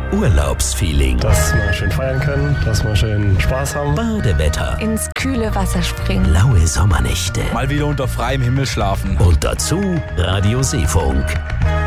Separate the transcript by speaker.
Speaker 1: Urlaubsfeeling.
Speaker 2: Dass wir schön feiern können, dass wir schön Spaß haben.
Speaker 1: Badewetter,
Speaker 3: Ins kühle Wasser springen.
Speaker 1: laue Sommernächte
Speaker 4: Mal wieder unter freiem Himmel schlafen.
Speaker 1: und dazu Radio Seefunk.